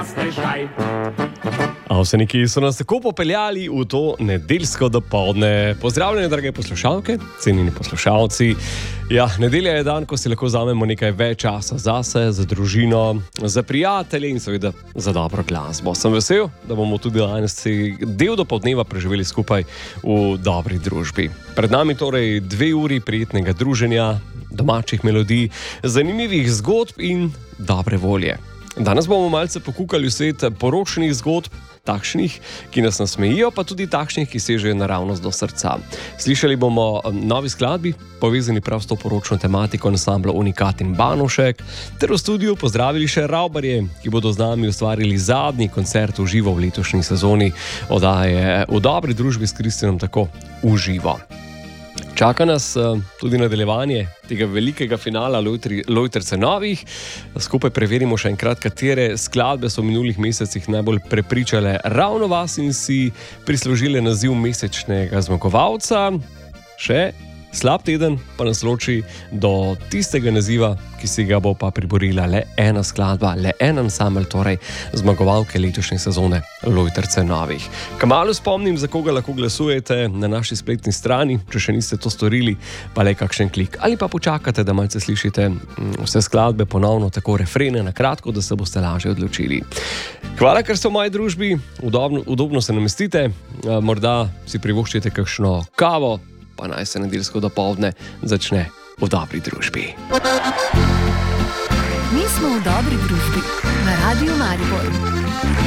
Avseniki so nas tako popeljali v to nedeljsko dopoldne. Pozdravljeni, drage poslušalke, cenjeni poslušalci. Ja, nedelja je dan, ko si lahko vzamemo nekaj več časa zase, za družino, za prijatelje in seveda za dobro glasbo. Sem vesel, da bomo tudi danes del dopoldneva preživeli skupaj v dobri družbi. Pred nami torej 2 uri prijetnega druženja, domačih melodij, zanimivih zgodb in dobre volje. Danes bomo malce pokukali v svet poročnih zgodb, takšnih, ki nas nasmejijo, pa tudi takšnih, ki sežejo naravnost do srca. Slišali bomo novi skladbi, povezani prav s to poročno tematiko ansambla Unikat in Banovšek, ter v studiu pozdravili še Ravbarje, ki bodo z nami ustvarili zadnji koncert v živo v letošnji sezoni oddaje V dobri družbi s Kristjanom tako v živo. Čaka nas tudi nadaljevanje tega velikega finala Lojtrice novih. Skupaj preverimo še enkrat, katere skladbe so v minulih mesecih najbolj prepričale ravno vas in si prislužile naziv mesečnega zmagovalca. Še slab teden pa nas loči do tistega naziva, ki si ga bo pa priborila le ena skladba, le en ansambel, torej zmagovalke letošnje sezone Lojtrice novih. Kmalu spomnim, za koga lahko glasujete na naši spletni strani, če še niste to storili, pa le kakšen klik. Ali pa počakate, da malce slišite vse skladbe ponovno, tako refrene na kratko, da se boste lažje odločili. Hvala, ker ste v moji družbi, udobno se namestite, morda si privoščite kakšno kavo, pa naj se nedeljsko dopoldne začne v dobri družbi. Mi smo v dobri družbi na Radiu Maribor.